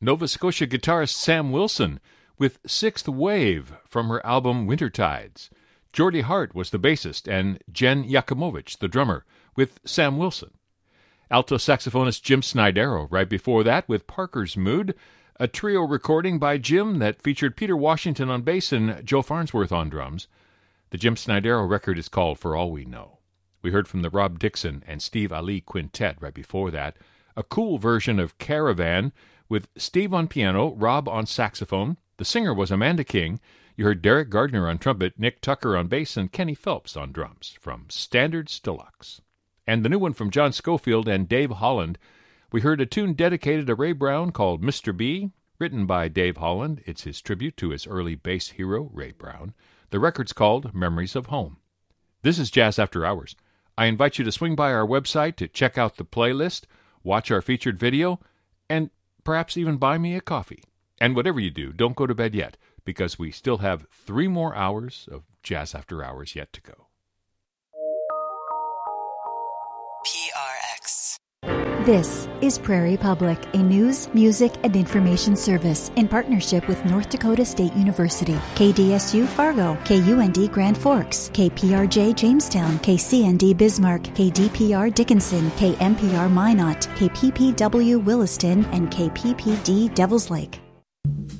Nova Scotia guitarist Sam Wilson with Sixth Wave from her album Wintertides. Geordie Hart was the bassist, and Jen Yakimovich, the drummer, with Sam Wilson. Alto saxophonist Jim Snydero right before that with Parker's Mood, a trio recording by Jim that featured Peter Washington on bass and Joe Farnsworth on drums. The Jim Snydero record is called For All We Know. We heard from the Rob Dixon and Steve Ali Quintet right before that, a cool version of Caravan with Steve on piano, Rob on saxophone. The singer was Amanda King. You heard Derek Gardner on trumpet, Nick Tucker on bass, and Kenny Phelps on drums from Standards Deluxe. And the new one from John Schofield and Dave Holland. We heard a tune dedicated to Ray Brown called Mr. B, written by Dave Holland. It's his tribute to his early bass hero, Ray Brown. The record's called Memories of Home. This is Jazz After Hours. I invite you to swing by our website to check out the playlist, watch our featured video, and perhaps even buy me a coffee. And whatever you do, don't go to bed yet, because we still have 3 more hours of Jazz After Hours yet to go. PRX. This is Prairie Public, a news, music, and information service in partnership with North Dakota State University, KDSU Fargo, KUND Grand Forks, KPRJ Jamestown, KCND Bismarck, KDPR Dickinson, KMPR Minot, KPPW Williston, and KPPD Devils Lake.